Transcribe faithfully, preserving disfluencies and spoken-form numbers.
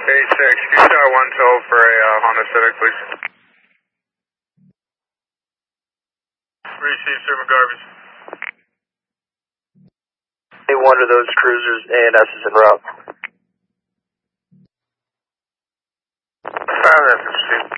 eight six, you shot one twelve for a uh, Honda Civic, please. Receive Sherman Garbage. Hey, one of those cruisers, A and S is en route. Five, that's received.